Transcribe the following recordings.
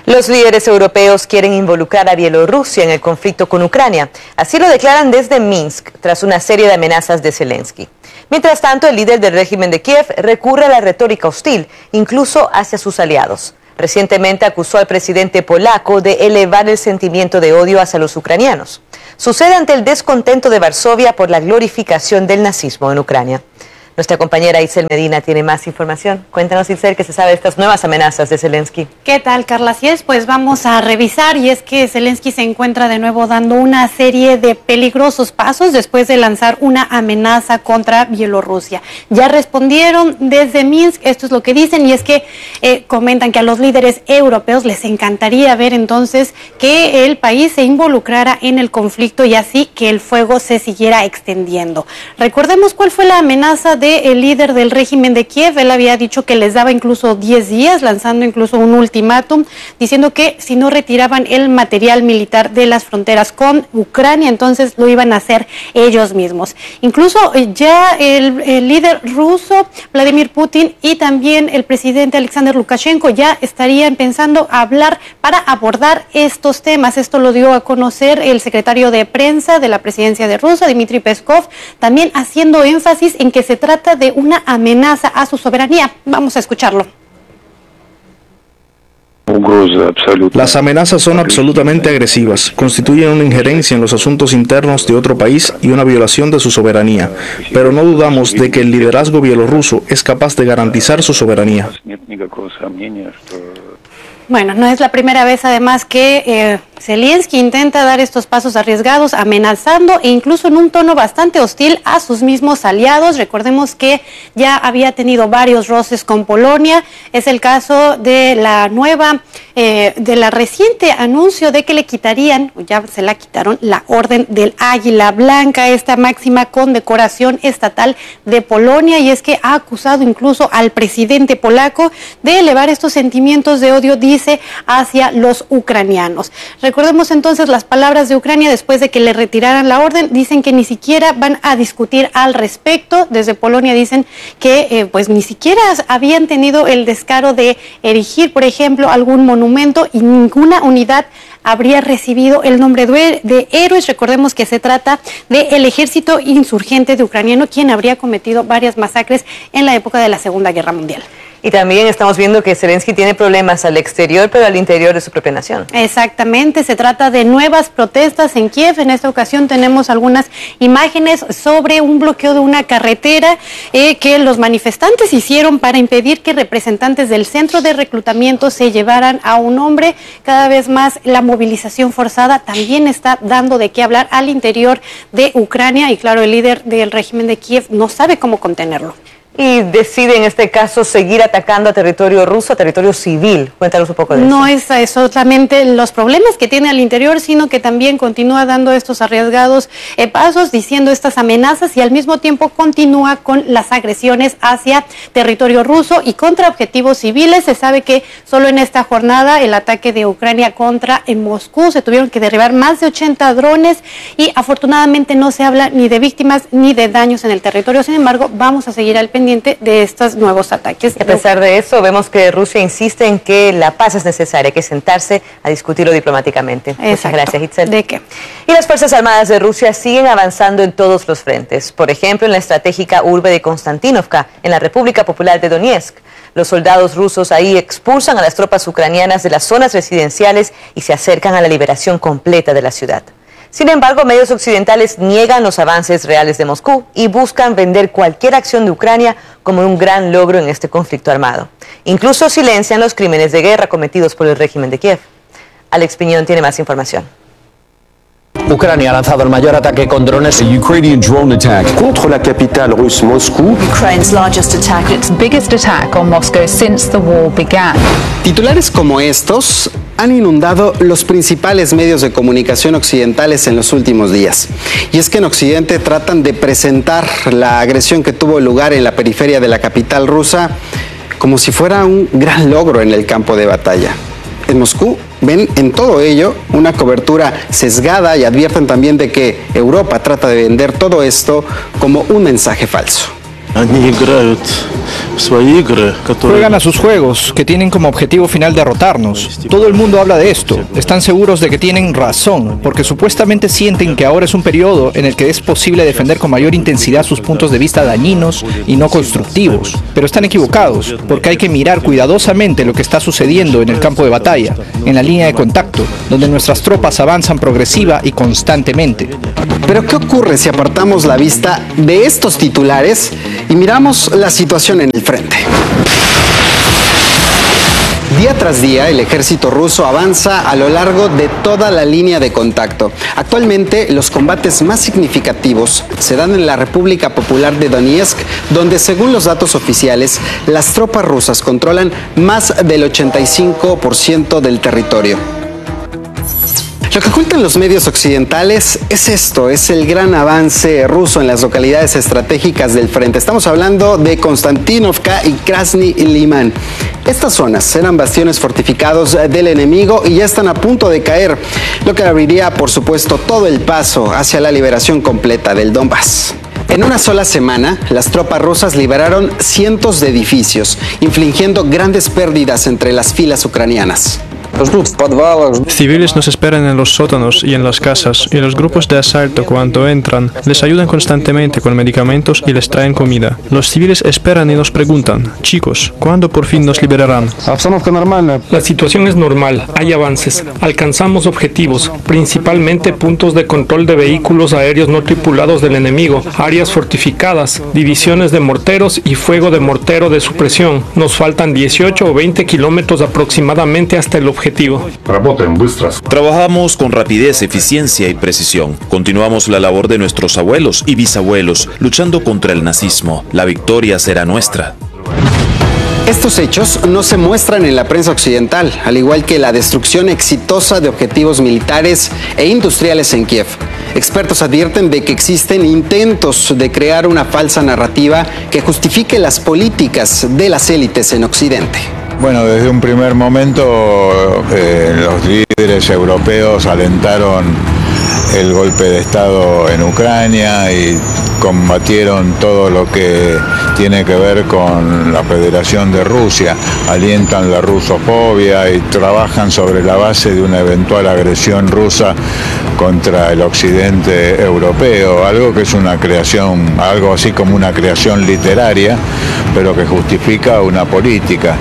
Los líderes europeos quieren involucrar a Bielorrusia en el conflicto con Ucrania. Así lo declaran desde Minsk, tras una serie de amenazas de Zelensky. Mientras tanto, el líder del régimen de Kiev recurre a la retórica hostil, incluso hacia sus aliados. Recientemente acusó al presidente polaco de elevar el sentimiento de odio hacia los ucranianos. Sucede ante el descontento de Varsovia por la glorificación del nazismo en Ucrania. Nuestra compañera Itzel Medina tiene más información. Cuéntanos, Itzel, qué se sabe de estas nuevas amenazas de Zelensky. ¿Qué tal, Carla? Así es, pues vamos a revisar, y es que Zelensky se encuentra de nuevo dando una serie de peligrosos pasos después de lanzar una amenaza contra Bielorrusia. Ya respondieron desde Minsk, esto es lo que dicen, y es que comentan que a los líderes europeos les encantaría ver entonces que el país se involucrara en el conflicto y así que el fuego se siguiera extendiendo. Recordemos cuál fue la amenaza del líder del régimen de Kiev. Él había dicho que les daba incluso 10 días, lanzando incluso un ultimátum, diciendo que si no retiraban el material militar de las fronteras con Ucrania, entonces lo iban a hacer ellos mismos. Incluso ya el líder ruso, Vladimir Putin, y también el presidente Alexander Lukashenko ya estarían pensando hablar para abordar estos temas. Esto lo dio a conocer el secretario de prensa de la presidencia de Rusia, Dmitry Peskov, también haciendo énfasis en que se trata de una amenaza a su soberanía. Vamos a escucharlo. Las amenazas son absolutamente agresivas, constituyen una injerencia en los asuntos internos de otro país y una violación de su soberanía, pero no dudamos de que el liderazgo bielorruso es capaz de garantizar su soberanía. Bueno, no es la primera vez además que Zelensky intenta dar estos pasos arriesgados, amenazando e incluso en un tono bastante hostil a sus mismos aliados. Recordemos que ya había tenido varios roces con Polonia. Es el caso de la reciente anuncio de que le quitarían, ya se la quitaron, la Orden del Águila Blanca, esta máxima condecoración estatal de Polonia, y es que ha acusado incluso al presidente polaco de elevar estos sentimientos de odio, dice, hacia los ucranianos. Recordemos entonces las palabras de Ucrania después de que le retiraran la orden. Dicen que ni siquiera van a discutir al respecto. Desde Polonia dicen que pues ni siquiera habían tenido el descaro de erigir, por ejemplo, algún monumento, y ninguna unidad habría recibido el nombre de héroes. Recordemos que se trata del ejército insurgente de ucraniano, quien habría cometido varias masacres en la época de la Segunda Guerra Mundial. Y también estamos viendo que Zelensky tiene problemas al exterior, pero al interior de su propia nación. Exactamente, se trata de nuevas protestas en Kiev. En esta ocasión tenemos algunas imágenes sobre un bloqueo de una carretera que los manifestantes hicieron para impedir que representantes del centro de reclutamiento se llevaran a un hombre. Cada vez más la movilización forzada también está dando de qué hablar al interior de Ucrania, y claro, el líder del régimen de Kiev no sabe cómo contenerlo. Y decide en este caso seguir atacando a territorio ruso, a territorio civil. Cuéntanos un poco de eso. No es solamente los problemas que tiene al interior, sino que también continúa dando estos arriesgados pasos, diciendo estas amenazas, y al mismo tiempo continúa con las agresiones hacia territorio ruso y contra objetivos civiles. Se sabe que solo en esta jornada el ataque de Ucrania contra Moscú se tuvieron que derribar más de 80 drones, y afortunadamente no se habla ni de víctimas ni de daños en el territorio. Sin embargo, vamos a seguir al pendiente de estos nuevos ataques. A pesar de eso, vemos que Rusia insiste en que la paz es necesaria, hay que sentarse a discutirlo diplomáticamente. Exacto. Muchas gracias, Itzel. ¿De qué? Y las Fuerzas Armadas de Rusia siguen avanzando en todos los frentes. Por ejemplo, en la estratégica urbe de Konstantinovka, en la República Popular de Donetsk. Los soldados rusos ahí expulsan a las tropas ucranianas de las zonas residenciales y se acercan a la liberación completa de la ciudad. Sin embargo, medios occidentales niegan los avances reales de Moscú y buscan vender cualquier acción de Ucrania como un gran logro en este conflicto armado. Incluso silencian los crímenes de guerra cometidos por el régimen de Kiev. Alex Piñón tiene más información. Ucrania ha lanzado el mayor ataque con drones. A Ukrainian drone attack contre la capitale russe Moscú. Ukraine's largest attack, its biggest attack on Moscow since the war began. Titulares como estos han inundado los principales medios de comunicación occidentales en los últimos días. Y es que en Occidente tratan de presentar la agresión que tuvo lugar en la periferia de la capital rusa como si fuera un gran logro en el campo de batalla. En Moscú ven en todo ello una cobertura sesgada y advierten también de que Europa trata de vender todo esto como un mensaje falso. Juegan a sus juegos, que tienen como objetivo final derrotarnos. Todo el mundo habla de esto. Están seguros de que tienen razón, porque supuestamente sienten que ahora es un periodo en el que es posible defender con mayor intensidad sus puntos de vista dañinos y no constructivos. Pero están equivocados, porque hay que mirar cuidadosamente lo que está sucediendo en el campo de batalla, en la línea de contacto, donde nuestras tropas avanzan progresiva y constantemente. Pero ¿qué ocurre si apartamos la vista de estos titulares y miramos la situación en el frente? Día tras día, el ejército ruso avanza a lo largo de toda la línea de contacto. Actualmente, los combates más significativos se dan en la República Popular de Donetsk, donde, según los datos oficiales, las tropas rusas controlan más del 85% del territorio. Lo que ocultan los medios occidentales es esto, es el gran avance ruso en las localidades estratégicas del frente. Estamos hablando de Konstantinovka y Krasny Liman. Estas zonas eran bastiones fortificados del enemigo y ya están a punto de caer, lo que abriría, por supuesto, todo el paso hacia la liberación completa del Donbass. En una sola semana, las tropas rusas liberaron cientos de edificios, infligiendo grandes pérdidas entre las filas ucranianas. Civiles nos esperan en los sótanos y en las casas, y los grupos de asalto, cuando entran, les ayudan constantemente con medicamentos y les traen comida. Los civiles esperan y nos preguntan: chicos, ¿cuándo por fin nos liberarán? La situación es normal, hay avances, alcanzamos objetivos, principalmente puntos de control de vehículos aéreos no tripulados del enemigo, áreas fortificadas, divisiones de morteros y fuego de mortero de supresión. Nos faltan 18 o 20 kilómetros aproximadamente hasta el objetivo. Trabajamos con rapidez, eficiencia y precisión. Continuamos la labor de nuestros abuelos y bisabuelos luchando contra el nazismo. La victoria será nuestra. Estos hechos no se muestran en la prensa occidental, al igual que la destrucción exitosa de objetivos militares e industriales en Kiev. Expertos advierten de que existen intentos de crear una falsa narrativa que justifique las políticas de las élites en Occidente. Bueno, desde un primer momento los líderes europeos alentaron el golpe de Estado en Ucrania y combatieron todo lo que tiene que ver con la Federación de Rusia, alientan la rusofobia y trabajan sobre la base de una eventual agresión rusa contra el occidente europeo, algo que es una creación, algo así como una creación literaria, pero que justifica una política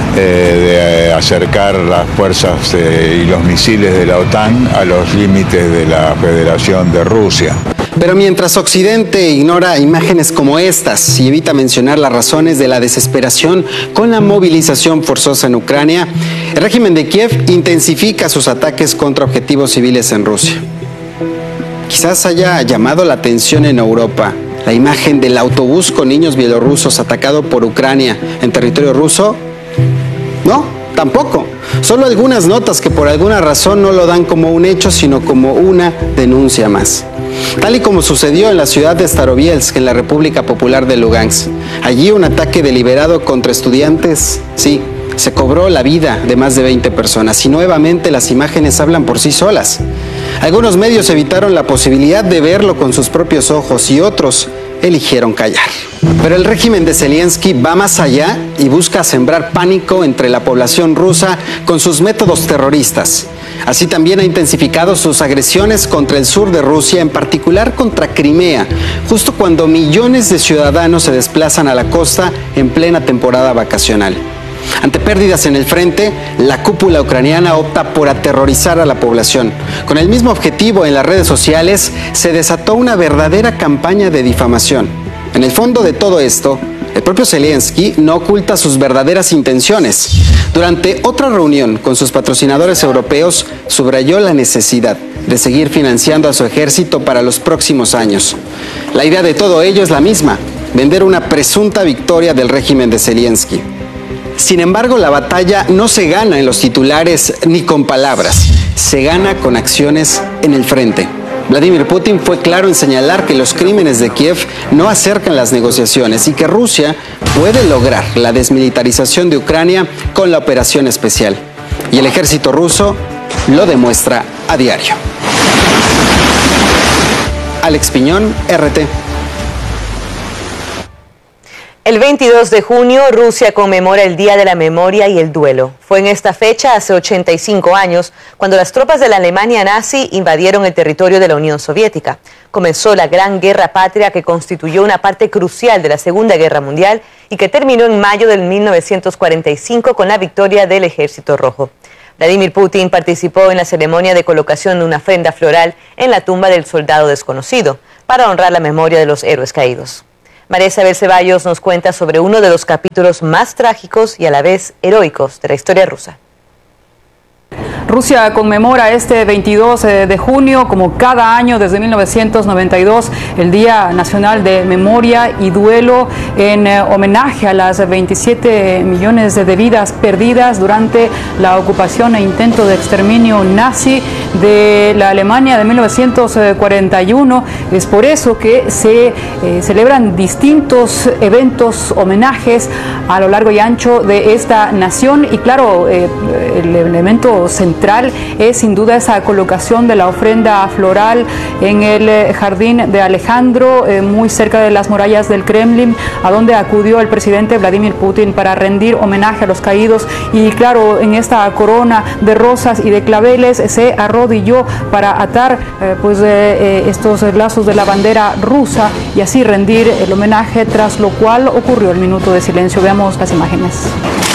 de acercar las fuerzas y los misiles de la OTAN a los límites de la Federación de Rusia. Pero mientras Occidente ignora imágenes como estas y evita mencionar las razones de la desesperación con la movilización forzosa en Ucrania, el régimen de Kiev intensifica sus ataques contra objetivos civiles en Rusia. Quizás haya llamado la atención en Europa la imagen del autobús con niños bielorrusos atacado por Ucrania en territorio ruso. No, tampoco. Solo algunas notas que por alguna razón no lo dan como un hecho, sino como una denuncia más. Tal y como sucedió en la ciudad de Starobielsk, en la República Popular de Lugansk. Allí un ataque deliberado contra estudiantes, sí, se cobró la vida de más de 20 personas y nuevamente las imágenes hablan por sí solas. Algunos medios evitaron la posibilidad de verlo con sus propios ojos y otros eligieron callar. Pero el régimen de Zelensky va más allá y busca sembrar pánico entre la población rusa con sus métodos terroristas. Así también ha intensificado sus agresiones contra el sur de Rusia, en particular contra Crimea, justo cuando millones de ciudadanos se desplazan a la costa en plena temporada vacacional. Ante pérdidas en el frente, la cúpula ucraniana opta por aterrorizar a la población. Con el mismo objetivo, en las redes sociales se desató una verdadera campaña de difamación. En el fondo de todo esto, el propio Zelensky no oculta sus verdaderas intenciones. Durante otra reunión con sus patrocinadores europeos, subrayó la necesidad de seguir financiando a su ejército para los próximos años. La idea de todo ello es la misma: vender una presunta victoria del régimen de Zelensky. Sin embargo, la batalla no se gana en los titulares ni con palabras, se gana con acciones en el frente. Vladimir Putin fue claro en señalar que los crímenes de Kiev no acercan las negociaciones y que Rusia puede lograr la desmilitarización de Ucrania con la operación especial. Y el ejército ruso lo demuestra a diario. Alex Piñón, RT. El 22 de junio, Rusia conmemora el Día de la Memoria y el Duelo. Fue en esta fecha, hace 85 años, cuando las tropas de la Alemania nazi invadieron el territorio de la Unión Soviética. Comenzó la Gran Guerra Patria, que constituyó una parte crucial de la Segunda Guerra Mundial y que terminó en mayo de 1945 con la victoria del Ejército Rojo. Vladimir Putin participó en la ceremonia de colocación de una ofrenda floral en la tumba del soldado desconocido, para honrar la memoria de los héroes caídos. María Isabel Ceballos nos cuenta sobre uno de los capítulos más trágicos y a la vez heroicos de la historia rusa. Rusia conmemora este 22 de junio, como cada año desde 1992, el Día Nacional de Memoria y Duelo, en homenaje a las 27 millones de vidas perdidas durante la ocupación e intento de exterminio nazi de la Alemania de 1941. Es por eso que se celebran distintos eventos, homenajes a lo largo y ancho de esta nación. Y claro, el elemento central es sin duda esa colocación de la ofrenda floral en el jardín de Alejandro, muy cerca de las murallas del Kremlin, a donde acudió el presidente Vladimir Putin para rendir homenaje a los caídos. Y claro, en esta corona de rosas y de claveles se arrodilló para atar estos lazos de la bandera rusa y así rendir el homenaje, tras lo cual ocurrió el minuto de silencio. Veamos las imágenes.